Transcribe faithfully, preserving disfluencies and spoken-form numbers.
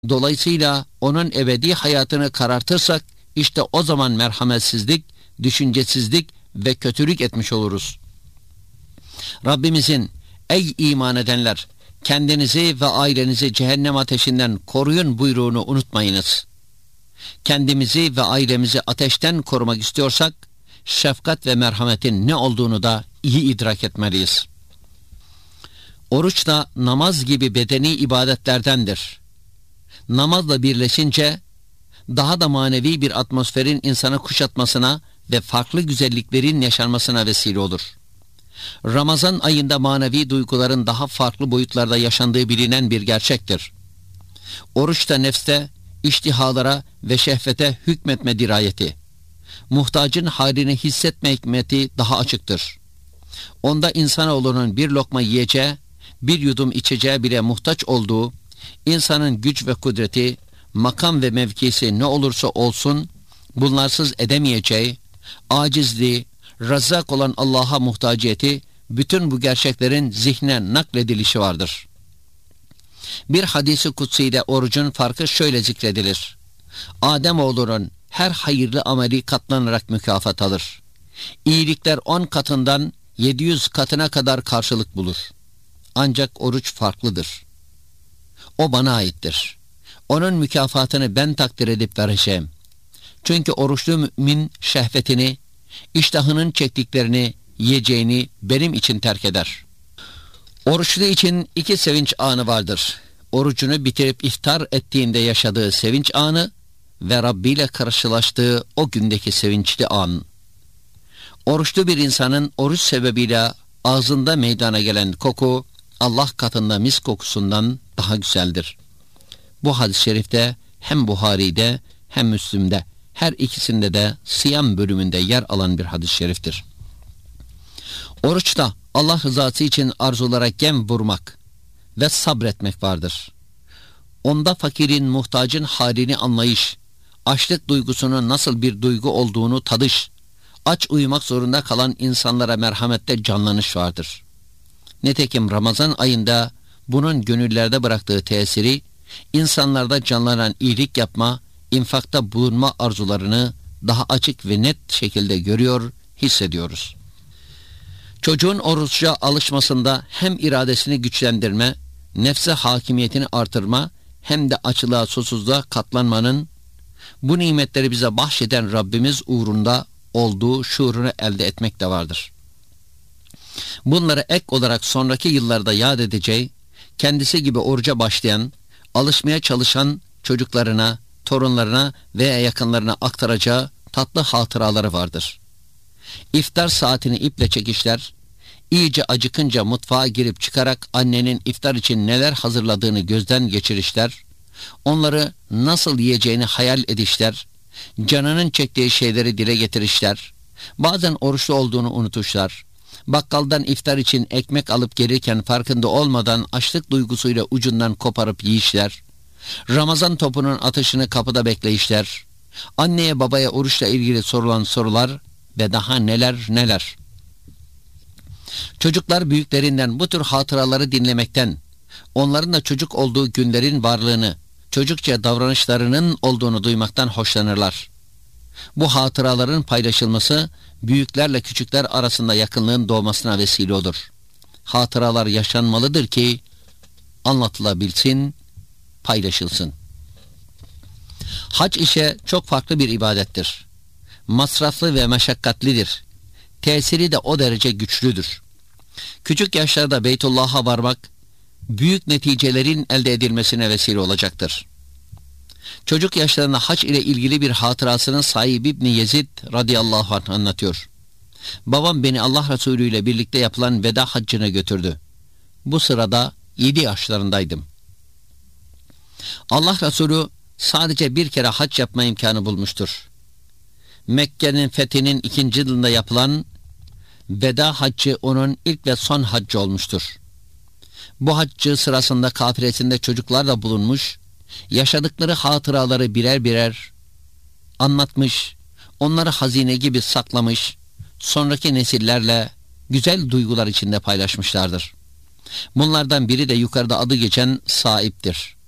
Dolayısıyla onun ebedi hayatını karartırsak işte o zaman merhametsizlik, düşüncesizlik ve kötülük etmiş oluruz. Rabbimizin ey iman edenler kendinizi ve ailenizi cehennem ateşinden koruyun buyruğunu unutmayınız. Kendimizi ve ailemizi ateşten korumak istiyorsak şefkat ve merhametin ne olduğunu da iyi idrak etmeliyiz. Oruç da namaz gibi bedeni ibadetlerdendir. Namazla birleşince daha da manevi bir atmosferin insanı kuşatmasına ve farklı güzelliklerin yaşanmasına vesile olur. Ramazan ayında manevi duyguların daha farklı boyutlarda yaşandığı bilinen bir gerçektir. Oruçta nefste, iştihalara ve şehvete hükmetme dirayeti, muhtacın halini hissetme hikmeti daha açıktır. Onda insanoğlunun bir lokma yiyeceği, bir yudum içeceği bile muhtaç olduğu, insanın güç ve kudreti, makam ve mevkisi ne olursa olsun, bunlarsız edemeyeceği, acizliği, Razzak olan Allah'a muhtaciyeti, bütün bu gerçeklerin zihne nakledilişi vardır. Bir hadisi kutsi'de orucun farkı şöyle zikredilir. Ademoğlunun her hayırlı ameli katlanarak mükafat alır. İyilikler on katından yedi yüz katına kadar karşılık bulur. Ancak oruç farklıdır. O bana aittir. Onun mükafatını ben takdir edip vereceğim. Çünkü oruçlu mümin şehvetini, iştahının çektiklerini, yiyeceğini benim için terk eder. Oruçlu için iki sevinç anı vardır. Orucunu bitirip iftar ettiğinde yaşadığı sevinç anı ve Rabbi ile karşılaştığı o gündeki sevinçli an. Oruçlu bir insanın oruç sebebiyle ağzında meydana gelen koku, Allah katında mis kokusundan daha güzeldir. Bu hadis-i şerifte hem Buhari'de hem Müslim'de, her ikisinde de Siyam bölümünde yer alan bir hadis-i şeriftir. Oruçta Allah rızası için arzulara gem vurmak ve sabretmek vardır. Onda fakirin, muhtacın halini anlayış, açlık duygusunun nasıl bir duygu olduğunu tadış, aç uyumak zorunda kalan insanlara merhamette canlanış vardır. Nitekim Ramazan ayında bunun gönüllerde bıraktığı tesiri, insanlarda canlanan iyilik yapma, infakta bulunma arzularını daha açık ve net şekilde görüyor, hissediyoruz. Çocuğun oruçça alışmasında hem iradesini güçlendirme, nefse hakimiyetini artırma, hem de açlığa, susuzluğa katlanmanın, bu nimetleri bize bahşeden Rabbimiz uğrunda olduğu şuurunu elde etmek de vardır. Bunları ek olarak sonraki yıllarda yad edeceği, kendisi gibi oruca başlayan, alışmaya çalışan çocuklarına, torunlarına veya yakınlarına aktaracağı tatlı hatıraları vardır. İftar saatini iple çekişler, iyice acıkınca mutfağa girip çıkarak annenin iftar için neler hazırladığını gözden geçirişler, onları nasıl yiyeceğini hayal edişler, canının çektiği şeyleri dile getirişler, bazen oruçlu olduğunu unutuşlar, bakkaldan iftar için ekmek alıp gelirken farkında olmadan açlık duygusuyla ucundan koparıp yiyişler, Ramazan topunun atışını kapıda bekleyişler, anneye babaya oruçla ilgili sorulan sorular ve daha neler neler. Çocuklar büyüklerinden bu tür hatıraları dinlemekten, onların da çocuk olduğu günlerin varlığını, çocukça davranışlarının olduğunu duymaktan hoşlanırlar. Bu hatıraların paylaşılması, büyüklerle küçükler arasında yakınlığın doğmasına vesile olur. Hatıralar yaşanmalıdır ki anlatılabilsin, paylaşılsın. Hac işe çok farklı bir ibadettir. Masraflı ve meşakkatlidir. Tesiri de o derece güçlüdür. Küçük yaşlarda Beytullah'a varmak, büyük neticelerin elde edilmesine vesile olacaktır. Çocuk yaşlarında hac ile ilgili bir hatırasının sahibi İbni Yezid radıyallahu anh anlatıyor. Babam beni Allah Resulü ile birlikte yapılan veda haccına götürdü. Bu sırada yedi yaşlarındaydım. Allah Resulü sadece bir kere hac yapma imkanı bulmuştur. Mekke'nin fethinin ikinci yılında yapılan veda haccı onun ilk ve son haccı olmuştur. Bu haccı sırasında kafiresinde çocuklar da bulunmuş, yaşadıkları hatıraları birer birer anlatmış, onları hazine gibi saklamış, sonraki nesillerle güzel duygular içinde paylaşmışlardır. Bunlardan biri de yukarıda adı geçen Saib'dir.